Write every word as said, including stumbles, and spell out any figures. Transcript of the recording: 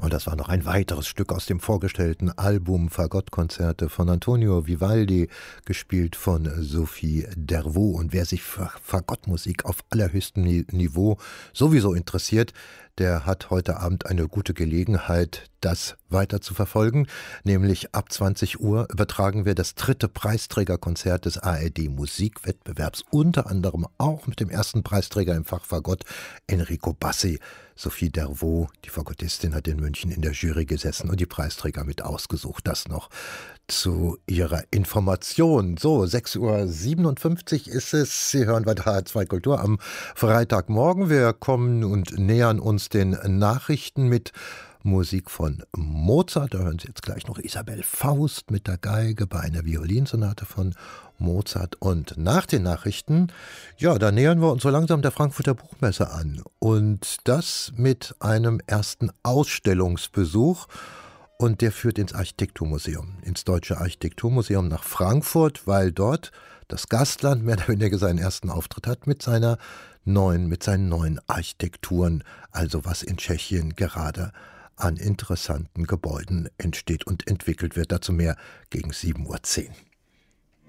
Und das war noch ein weiteres Stück aus dem vorgestellten Album Fagottkonzerte von Antonio Vivaldi, gespielt von Sophie Dervaux. Und wer sich für Fagottmusik auf allerhöchstem Niveau sowieso interessiert, der hat heute Abend eine gute Gelegenheit, das weiter zu verfolgen. Nämlich ab zwanzig Uhr übertragen wir das dritte Preisträgerkonzert des A R D Musikwettbewerbs, unter anderem auch mit dem ersten Preisträger im Fach Fagott, Enrico Bassi. Sophie Dervaux, die Fagottistin, hat in München in der Jury gesessen und die Preisträger mit ausgesucht. Das noch zu ihrer Information. So, sechs Uhr siebenundfünfzig ist es. Sie hören weiter H R zwei Kultur am Freitagmorgen. Wir kommen und nähern uns den Nachrichten mit Musik von Mozart. Da hören Sie jetzt gleich noch Isabel Faust mit der Geige bei einer Violinsonate von Mozart. Und nach den Nachrichten, ja, da nähern wir uns so langsam der Frankfurter Buchmesse an. Und das mit einem ersten Ausstellungsbesuch. Und der führt ins Architekturmuseum, ins Deutsche Architekturmuseum nach Frankfurt, weil dort das Gastland mehr oder weniger seinen ersten Auftritt hat mit seiner neuen, mit seinen neuen Architekturen. Also was in Tschechien gerade an interessanten Gebäuden entsteht und entwickelt wird. Dazu mehr gegen sieben Uhr zehn.